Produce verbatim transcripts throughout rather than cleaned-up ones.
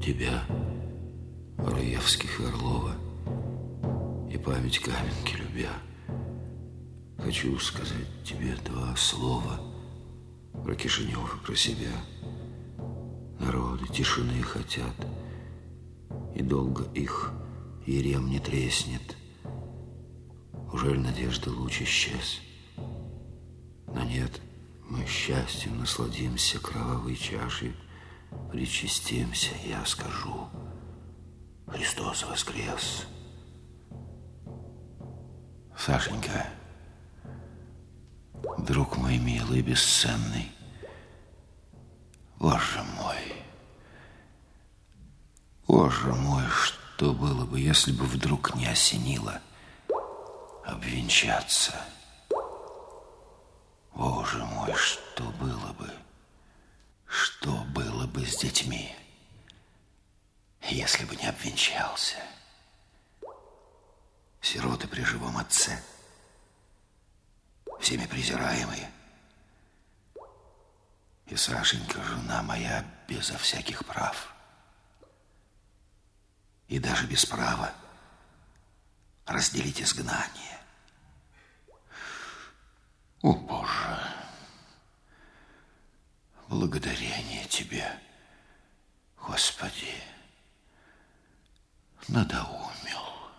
тебя, Раевских и Орлова, и память Каменки любя, хочу сказать тебе два слова про Кишинев и про себя. Народы тишины хотят, и долго их ерем не треснет. Ужель надежды луч исчез? Но нет, мы счастьем насладимся кровавой чашей, причастимся, я скажу: Христос воскрес. Сашенька, друг мой милый, бесценный, Боже мой, Боже мой, что было бы, если бы вдруг не осенило обвенчаться? Боже мой, что было бы, что было бы с детьми, если бы не обвенчался? Сироты при живом отце, всеми презираемые. И Сашенька, жена моя, безо всяких прав. И даже без права разделить изгнание. О, Боже, благодарение Тебе, Господи, надоумил.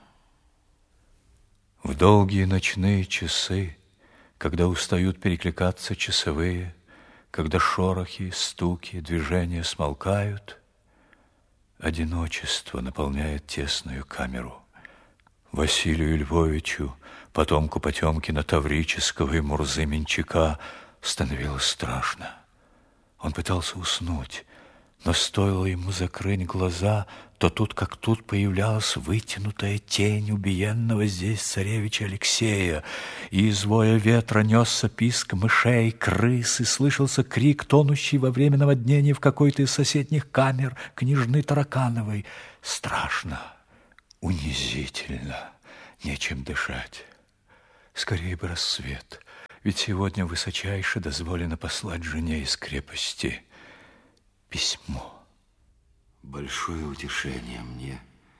В долгие ночные часы, когда устают перекликаться часовые, когда шорохи, стуки, движения смолкают, одиночество наполняет тесную камеру. Василию Львовичу, потомку Потемкина Таврического и Мурзы Менчака, становилось страшно. Он пытался уснуть, но стоило ему закрыть глаза, то тут как тут появлялась вытянутая тень убиенного здесь царевича Алексея, и из воя ветра несся писк мышей, крыс, и слышался крик, тонущий во время наводнения в какой-то из соседних камер княжны Таракановой. Страшно, унизительно, нечем дышать. Скорее бы рассвет, ведь сегодня высочайше дозволено послать жене из крепости письмо. Большое утешение мне,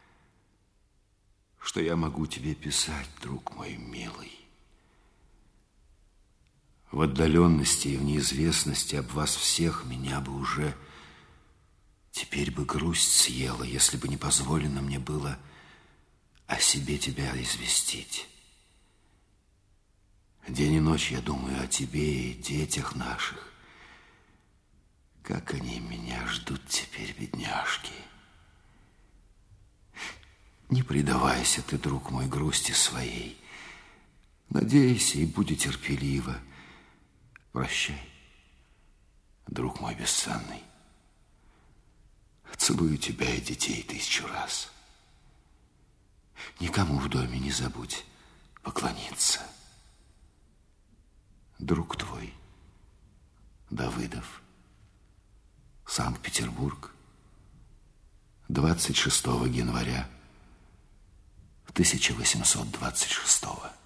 что я могу тебе писать, друг мой милый. В отдаленности и в неизвестности об вас всех меня бы уже теперь бы грусть съела, если бы не позволено мне было о себе тебя известить. День и ночь я думаю о тебе и детях наших. Как они меня ждут теперь, бедняжки. Не предавайся ты, друг мой, грусти своей. Надейся и будь терпелива. Прощай, друг мой бесценный. Целую тебя и детей тысячу раз. Никому в доме не забудь поклониться. Друг твой, Давыдов. Санкт-Петербург, двадцать шестого января тысяча восемьсот двадцать шестого.